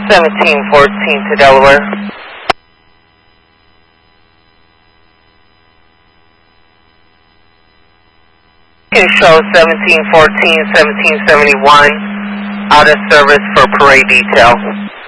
1714 to Delaware. You show 1714, 1771, out of service for parade detail.